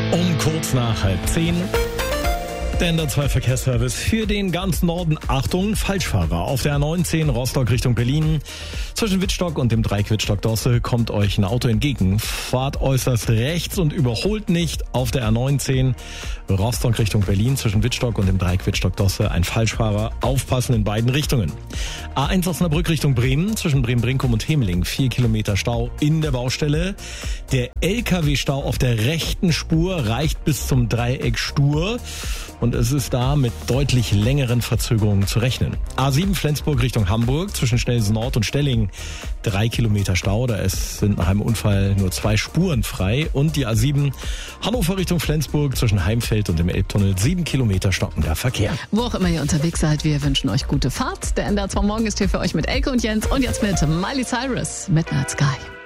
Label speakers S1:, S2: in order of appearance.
S1: Um kurz nach 9:30. Der NDR 2 Verkehrsservice für den ganzen Norden. Achtung, Falschfahrer. Auf der A19 Rostock Richtung Berlin. Zwischen Wittstock und dem Dreieck Wittstock-Dosse kommt euch ein Auto entgegen. Fahrt äußerst rechts und überholt nicht. Auf der A19 Rostock Richtung Berlin. Zwischen Wittstock und dem Dreieck Wittstock-Dosse ein Falschfahrer. Aufpassen in beiden Richtungen. A1 Osnabrück Richtung Bremen. Zwischen Bremen-Brinkum und Hemeling 4 Kilometer Stau in der Baustelle. Der LKW-Stau auf der rechten Spur reicht bis zum Dreieck Stur. Und es ist da mit deutlich längeren Verzögerungen zu rechnen. A7 Flensburg Richtung Hamburg, zwischen Schnellsen Nord und Stelling 3 Kilometer Stau. Da sind nach einem Unfall nur 2 Spuren frei. Und die A7 Hannover Richtung Flensburg, zwischen Heimfeld und dem Elbtunnel 7 Kilometer stockender Verkehr.
S2: Wo auch immer ihr unterwegs seid, wir wünschen euch gute Fahrt. Der NDR 2 Morgen ist hier für euch mit Elke und Jens. Und jetzt mit Miley Cyrus, Midnight Sky.